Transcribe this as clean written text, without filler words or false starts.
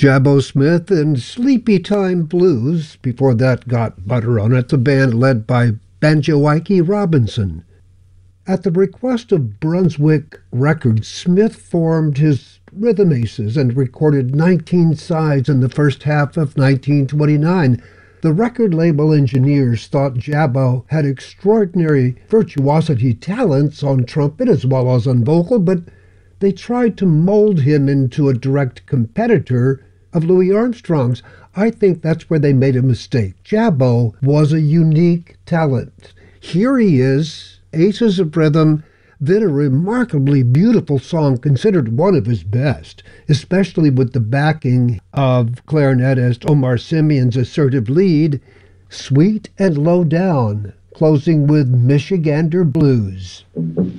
Jabbo Smith and Sleepy Time Blues. Before that got Butter on It, the band led by Banjo Ike Robinson. At the request of Brunswick Records, Smith formed his Rhythm Aces and recorded 19 sides in the first half of 1929. The record label engineers thought Jabbo had extraordinary virtuosity talents on trumpet as well as on vocal, but they tried to mold him into a direct competitor of Louis Armstrong's. I think that's where they made a mistake. Jabbo was a unique talent. Here he is, Aces of Rhythm, then a remarkably beautiful song considered one of his best, especially with the backing of clarinetist Omar Simeon's assertive lead, Sweet and Low Down, closing with Michigander Blues.